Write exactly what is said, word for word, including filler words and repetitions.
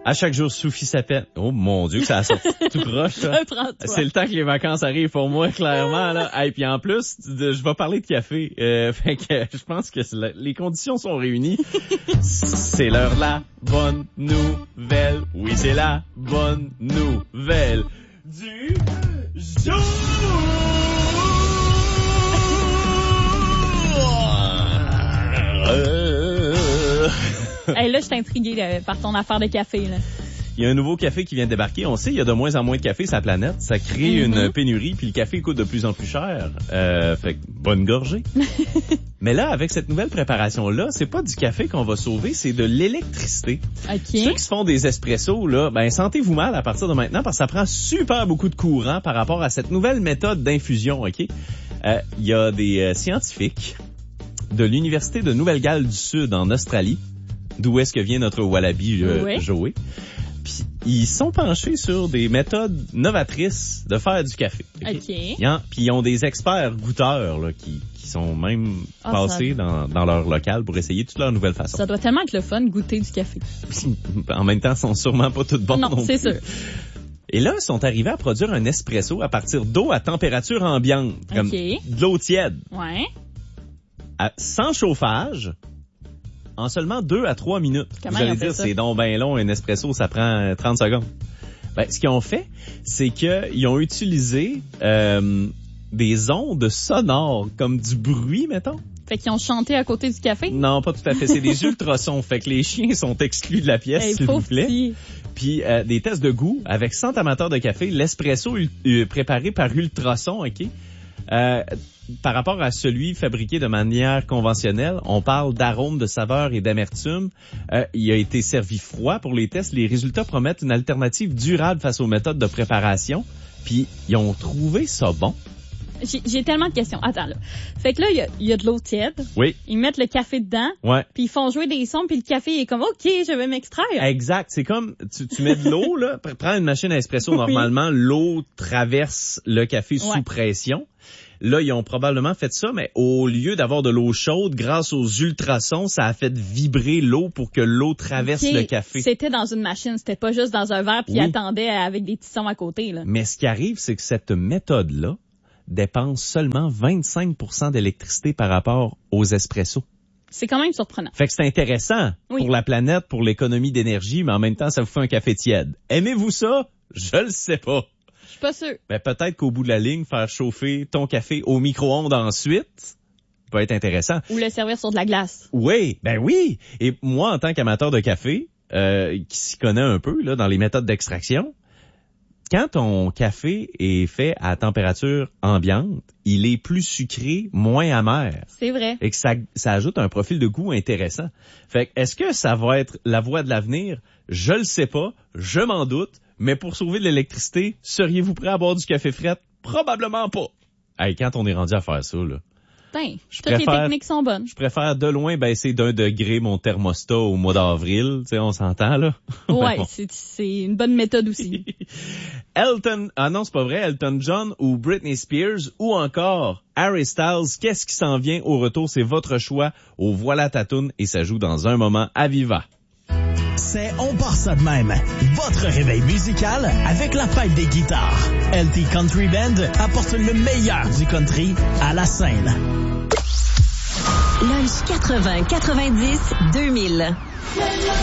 À chaque jour suffit sa peine. Oh mon Dieu, que ça a sorti tout croche, ça. C'est le temps que les vacances arrivent pour moi, clairement, là. Et puis en plus, de, je vais parler de café. Euh, fait que je pense que la, les conditions sont réunies. C'est l'heure de la bonne nouvelle. Oui, c'est la bonne nouvelle du jour. Hey, là, je suis intriguée là, par ton affaire de café, là. Il y a un nouveau café qui vient de débarquer. On sait, il y a de moins en moins de café sur la planète. Ça crée mm-hmm. une pénurie, puis le café coûte de plus en plus cher. Euh, fait que bonne gorgée. Mais là, avec cette nouvelle préparation-là, c'est pas du café qu'on va sauver, c'est de l'électricité. Okay. Ceux qui se font des espressos, là, ben, sentez-vous mal à partir de maintenant, parce que ça prend super beaucoup de courant par rapport à cette nouvelle méthode d'infusion, OK? Euh, il y a des euh, scientifiques de l'Université de Nouvelle-Galles du Sud, en Australie, d'où est-ce que vient notre Wallaby euh, oui. Joey. Puis ils sont penchés sur des méthodes novatrices de faire du café. OK. Okay. Puis ils ont des experts goûteurs là, qui, qui sont même oh, passés ça... dans, dans leur local pour essayer toutes leurs nouvelles façons. Ça doit tellement être le fun de goûter du café. En même temps, ils sont sûrement pas toutes bonnes. Non, non c'est plus. sûr. Et là, ils sont arrivés à produire un espresso à partir d'eau à température ambiante, comme okay. de l'eau tiède. Ouais. À, sans chauffage, en seulement deux à trois minutes. Comment vous allez dire, c'est donc ben long, un espresso, ça prend trente secondes. Ben, ce qu'ils ont fait, c'est qu'ils ont utilisé euh, des ondes sonores, comme du bruit, mettons. Fait qu'ils ont chanté à côté du café? Non, pas tout à fait. C'est des ultrasons. Fait que les chiens sont exclus de la pièce, hey, s'il vous plaît. Petit. Puis euh, des tests de goût avec cent amateurs de café, l'espresso euh, préparé par ultrasons, OK? Euh, par rapport à celui fabriqué de manière conventionnelle, on parle d'arômes, de saveurs et d'amertume. Euh, il a été servi froid pour les tests. Les résultats promettent une alternative durable face aux méthodes de préparation. Puis, ils ont trouvé ça bon. J'ai, j'ai tellement de questions. Attends, là. Fait que là, il y a, y a de l'eau tiède. Oui. Ils mettent le café dedans. Ouais. Puis ils font jouer des sons, puis le café est comme, OK, je vais m'extraire. Exact. C'est comme, tu, tu mets de l'eau, là. Prends une machine à espresso. Oui. Normalement, l'eau traverse le café ouais. sous pression. Là, ils ont probablement fait ça, mais au lieu d'avoir de l'eau chaude, grâce aux ultrasons, ça a fait vibrer l'eau pour que l'eau traverse okay. le café. C'était dans une machine, c'était pas juste dans un verre, puis oui. ils attendaient avec des petits sons à côté, là. Mais ce qui arrive, c'est que cette méthode-là dépense seulement vingt-cinq pour cent d'électricité par rapport aux espressos. C'est quand même surprenant. Fait que c'est intéressant oui. pour la planète, pour l'économie d'énergie, mais en même temps, ça vous fait un café tiède. Aimez-vous ça? Je le sais pas. Je suis pas sûr. Ben, peut-être qu'au bout de la ligne, faire chauffer ton café au micro-ondes ensuite peut être intéressant. Ou le servir sur de la glace. Oui, ben oui. Et moi, en tant qu'amateur de café, euh, qui s'y connaît un peu là dans les méthodes d'extraction, quand ton café est fait à température ambiante, il est plus sucré, moins amer. C'est vrai. Et que ça, ça ajoute un profil de goût intéressant. Fait que, est-ce que ça va être la voie de l'avenir? Je le sais pas, je m'en doute. Mais pour sauver de l'électricité, seriez-vous prêt à boire du café fret? Probablement pas. Hey, quand on est rendu à faire ça, là. Tain, je toutes préfère, les techniques sont bonnes. Je préfère de loin baisser d'un degré mon thermostat au mois d'avril. Tu sais, on s'entend, là? Ouais, bon. c'est, c'est une bonne méthode aussi. Elton, ah non, c'est pas vrai, Elton John ou Britney Spears ou encore Harry Styles, qu'est-ce qui s'en vient au retour? C'est votre choix au Voilà ta toune et ça joue dans un moment à Viva. C'est On part ça de même. Votre réveil musical avec la fête des guitares. L T Country Band apporte le meilleur du country à la scène. Lunch quatre-vingts quatre-vingt-dix deux mille.